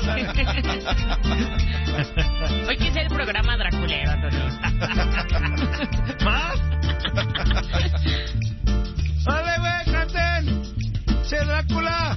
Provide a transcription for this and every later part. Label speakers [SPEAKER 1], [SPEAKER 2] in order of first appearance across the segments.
[SPEAKER 1] Hoy quise el programa Draculero, Antonio.
[SPEAKER 2] ¿Más? ¡Órale, güey, canten! ¡Che, Drácula!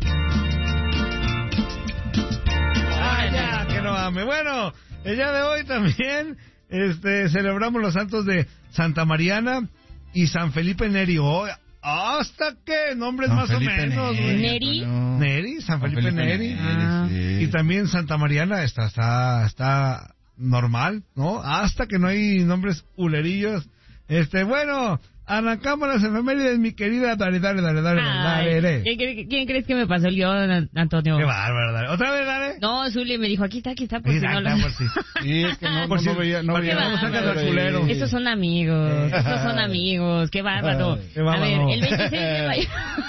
[SPEAKER 2] Ya, que no ame. Bueno, el día de hoy también celebramos los santos de Santa Mariana y San Felipe Neri. Oh, ¿hasta qué? Nombres San más Felipe o menos.
[SPEAKER 1] Neri.
[SPEAKER 2] Neri, San Felipe Neri.
[SPEAKER 3] Sí.
[SPEAKER 2] Y también Santa Mariana está normal, ¿no? Hasta que no hay nombres hulerillos. Bueno, arrancamos las efemérides, mi querida. Dale.
[SPEAKER 1] ¿Quién crees que me pasó el guión, Antonio?
[SPEAKER 2] Qué bárbaro, dale. ¿Otra vez, dale?
[SPEAKER 1] No, Zuli me dijo, aquí está, por si no lo...
[SPEAKER 2] por si.
[SPEAKER 3] Sí, es que no veía.
[SPEAKER 2] Vamos a sacar al culero.
[SPEAKER 1] Esos son amigos, qué bárbaro.
[SPEAKER 2] Qué bárbaro.
[SPEAKER 1] A ver, el 26 de mayo...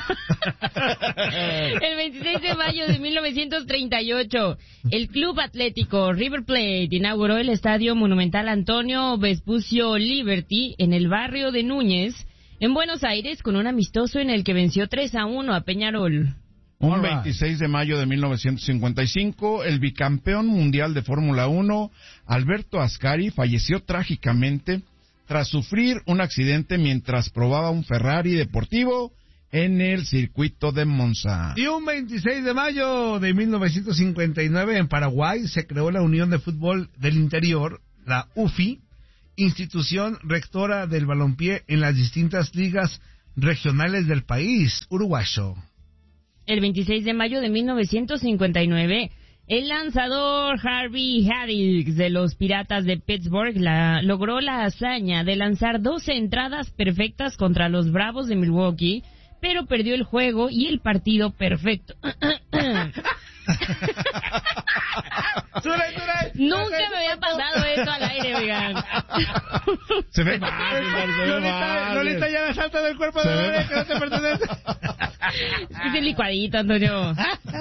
[SPEAKER 1] El 26 de mayo de 1938, el Club Atlético River Plate inauguró el Estadio Monumental Antonio Vespucio Liberty en el barrio de Núñez, en Buenos Aires, con un amistoso en el que venció 3-1 a Peñarol.
[SPEAKER 3] Un 26 de mayo de 1955, el bicampeón mundial de Fórmula 1, Alberto Ascari, falleció trágicamente tras sufrir un accidente mientras probaba un Ferrari deportivo en el circuito de Monza.
[SPEAKER 2] Y un 26 de mayo de 1959 en Paraguay se creó la Unión de Fútbol del Interior, la UFI, institución rectora del balompié en las distintas ligas regionales del país uruguayo.
[SPEAKER 1] El 26 de mayo de 1959, el lanzador Harvey Harris de los Piratas de Pittsburgh logró la hazaña de lanzar 12 entradas perfectas contra los Bravos de Milwaukee, pero perdió el juego y el partido perfecto. Nunca me había pasado esto al aire, oigan.
[SPEAKER 3] Se ve mal.
[SPEAKER 2] Lolita ya la salta del cuerpo de bebé que no te pertenece.
[SPEAKER 1] Es el licuadito, Antonio.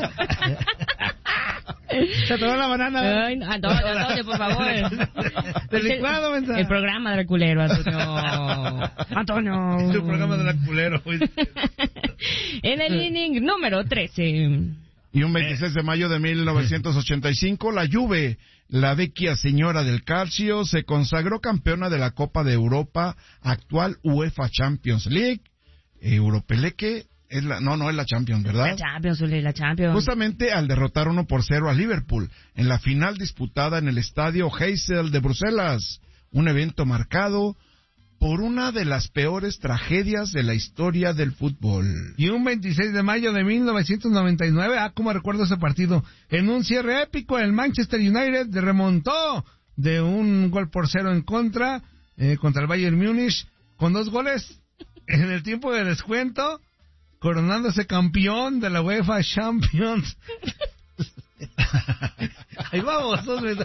[SPEAKER 2] Se tomó la banana.
[SPEAKER 1] Ay, Antonio, por favor.
[SPEAKER 2] Del licuado, mensaje.
[SPEAKER 1] El programa Draculero, Antonio.
[SPEAKER 2] Es el programa Draculero.
[SPEAKER 1] En el inning número 13.
[SPEAKER 3] Y un 26 de mayo de 1985, la Juve, la vecchia señora del calcio, se consagró campeona de la Copa de Europa, actual UEFA Champions League. Europeleque es la Champions, ¿verdad?
[SPEAKER 1] La Champions.
[SPEAKER 3] Justamente al derrotar 1-0 a Liverpool en la final disputada en el estadio Heysel de Bruselas, un evento marcado por una de las peores tragedias de la historia del fútbol.
[SPEAKER 2] Y un 26 de mayo de 1999, cómo recuerdo ese partido, en un cierre épico, el Manchester United remontó de 1-0 en contra el Bayern Múnich, con 2 goles en el tiempo de descuento, coronándose campeón de la UEFA Champions. Ahí vamos,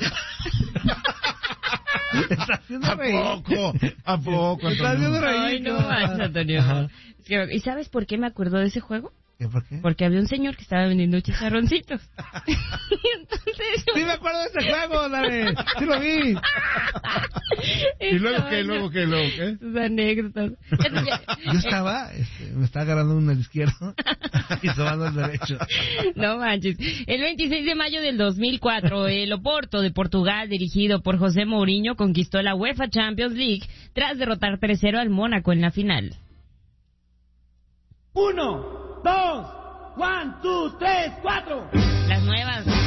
[SPEAKER 2] está haciendo reír.
[SPEAKER 3] ¿A poco?
[SPEAKER 2] Está haciendo reír.
[SPEAKER 1] Ay, no más, Antonio. ¿Y sabes por qué me acuerdo de ese juego?
[SPEAKER 2] ¿Por qué?
[SPEAKER 1] Porque había un señor que estaba vendiendo chicharroncitos. Entonces...
[SPEAKER 2] Sí me acuerdo de ese juego, dale. Sí lo vi.
[SPEAKER 3] ¿Y luego qué?
[SPEAKER 1] Sus anécdotas.
[SPEAKER 2] Yo estaba, me estaba agarrando uno al izquierdo y sobando el derecho.
[SPEAKER 1] No manches. El 26 de mayo del 2004, el Oporto de Portugal, dirigido por José Mourinho, conquistó la UEFA Champions League tras derrotar 3-0 al Mónaco en la final.
[SPEAKER 4] 1, 2, 1, 2, 3, 4.
[SPEAKER 1] Las nuevas.